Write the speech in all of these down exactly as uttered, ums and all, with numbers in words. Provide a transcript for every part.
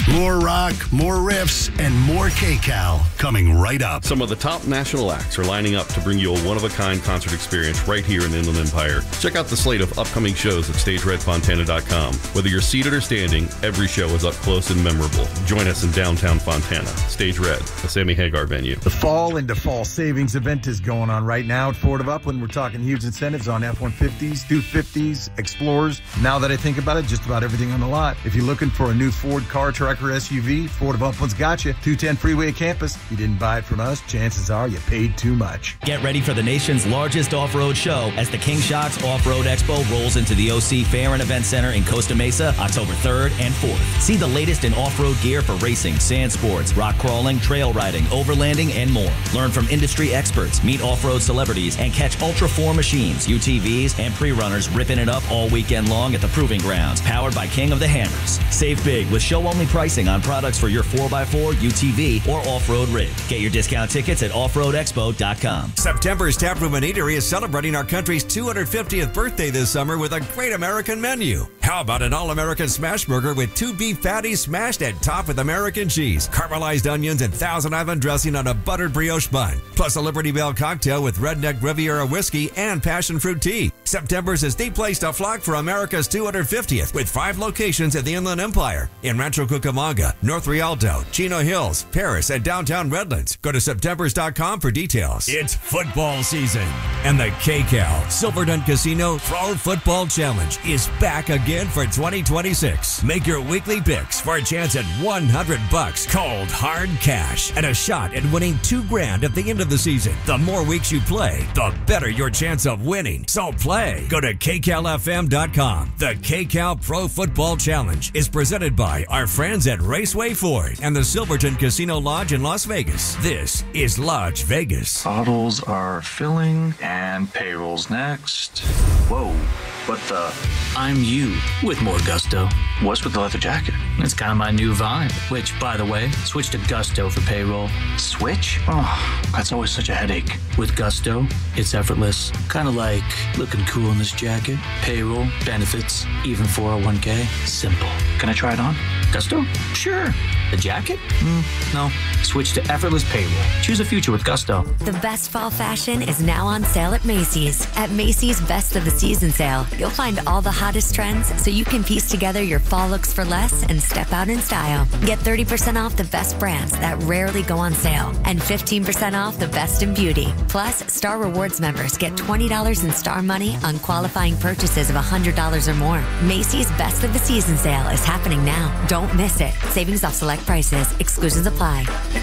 More rock, more riffs, and more K-Cal coming right up. Some of the top national acts are lining up to bring you a one-of-a-kind concert experience right here in the Inland Empire. Check out the slate of upcoming shows at stage red fontana dot com. Whether you're seated or standing, every show is up close and memorable. Join us in downtown Fontana. Stage Red, the Sammy Hagar venue. The Fall into Fall Savings event is going on right now at Ford of Upland. We're talking huge incentives on F one fifties, two fifties, Explorers. Now that I think about it, just about everything on the lot. If you're looking for a new Ford car, truck, or S U V, Ford of Upland's got you. two ten Freeway Campus. If you didn't buy it from us, chances are you paid too much. Get ready for the nation's largest off-road show as the King Shocks Off-Road Expo rolls into the O C Fair and Event Center in Costa Mesa October third and fourth. See the latest in off-road gear for racing, sand sports, rock crawling, trail riding, overlanding, and more. Learn from industry experts, meet off-road celebrities, and catch Ultra four machines, U T Vs, and pre-runners ripping it up all weekend long at the Proving Grounds, powered by King of the Hammers. Save big with show-only pricing on products for your four by four, U T V, or off-road rig. Get your discount tickets at off road expo dot com. September's Taproom and Eatery is celebrating our country's two hundred fiftieth birthday this summer with a great American menu. How about an all-American smash burger with two beef patties smashed and topped with American cheese, caramelized onions, and Thousand Island dressing on a buttered brioche bun, plus a Liberty Bell cocktail with Redneck Riviera whiskey and passion fruit tea. September's is the place to flock for America's two hundred fiftieth with five locations in the Inland Empire, in Rancho Cucamonga, North Rialto, Chino Hills, Paris, and downtown Redlands. Go to septembers dot com for details. It's football season, and the K-Cal Silverton Casino Pro Football Challenge is back again for twenty twenty-six. Make your weekly picks for a chance at one hundred bucks cold hard cash and a shot at winning two grand at the end of the season. The more weeks you play, the better your chance of winning. So play. Go to K Cal F M dot com. The K-Cal Pro Football Challenge is presented by our friends at Raceway Ford and the Silverton Casino Lodge in Las Vegas. This is Lodge Vegas. Bottles are filling and payroll's next. Whoa, what the? I'm you with more gusto. What's with the leather jacket? It's kind of my new vibe, which, by the way, switch to Gusto for payroll. Switch? Oh, that's always such a headache. With Gusto, it's effortless. Kind of like looking cool in this jacket. Payroll, benefits, even four oh one k. Simple. Can I try it on? Gusto? Sure. The jacket? Mm, no. Switch to effortless payroll. Choose a future with Gusto. The best fall fashion is now on sale at Macy's. At Macy's Best of the Season sale, you'll find all the hottest trends so you can piece together your fall looks for less and step out in style. Get thirty percent off the best brands that rarely go on sale and fifteen percent off the best in beauty. Plus, Star Rewards members get twenty dollars in Star Money on qualifying purchases of one hundred dollars or more. Macy's Best of the Season sale is happening now. Don't miss it. Savings off select prices. Exclusions apply.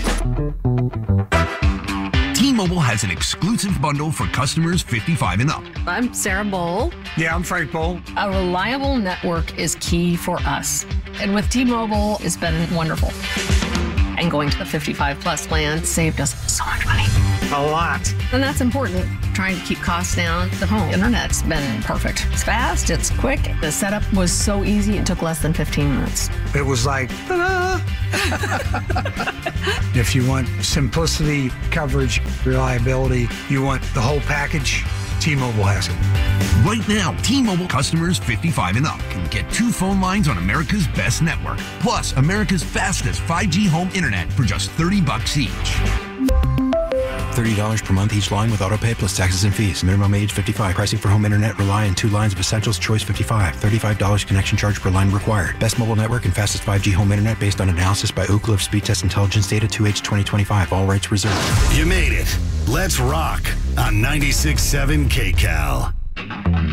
T-Mobile has an exclusive bundle for customers fifty-five and up. I'm Sarah Bowl. Yeah, I'm Frank Bowl. A reliable network is key for us. And with T-Mobile, it's been wonderful. And going to the fifty-five plus plan saved us so much money. A lot. And that's important. Trying to keep costs down. The home internet's been perfect. It's fast, it's quick. The setup was so easy, it took less than fifteen minutes. It was like, ta-da! If you want simplicity, coverage, reliability, you want the whole package, T-Mobile has it. Right now, T-Mobile customers fifty-five and up can get two phone lines on America's best network, plus America's fastest five G home internet for just thirty bucks each. thirty dollars per month each line with autopay plus taxes and fees. Minimum age fifty-five. Pricing for home internet rely on two lines of Essentials. Choice fifty-five. thirty-five dollars connection charge per line required. Best mobile network and fastest five G home internet based on analysis by Ookla of Speed Test Intelligence data two H twenty twenty-five. All rights reserved. You made it. Let's rock on ninety-six point seven K-Cal.